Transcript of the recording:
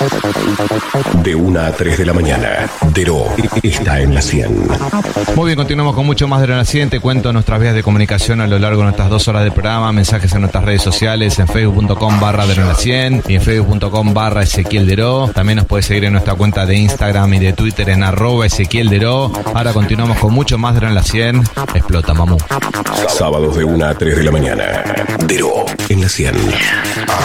De 1 a 3 de la mañana, Dero está en la 100. Muy bien, continuamos con mucho más de la 100. Te cuento nuestras vías de comunicación a lo largo de nuestras 2 horas de programa. Mensajes en nuestras redes sociales, en facebook.com/Dero100 y en facebook.com/Ezequiel Dero. También nos puedes seguir en nuestra cuenta de Instagram y de Twitter en @Ezequiel Dero. Ahora continuamos con mucho más de la 100. Explota, mamú. Sábados de 1 a 3 de la mañana, Dero en la 100.